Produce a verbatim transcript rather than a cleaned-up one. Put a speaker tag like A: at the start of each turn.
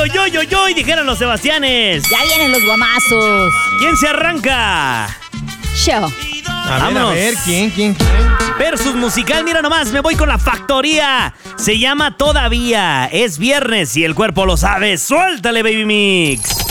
A: oy, oy, oy, oy! Dijeron los Sebastianes.
B: Ya vienen los guamazos.
A: ¿Quién se arranca?
B: Yo.
C: A ver,
A: Vámonos.
C: a ver, ¿quién, quién, quién?
A: Versus musical, mira nomás, me voy con La Factoría. Se llama Todavía. Es viernes y el cuerpo lo sabe. ¡Suéltale, Baby Mix!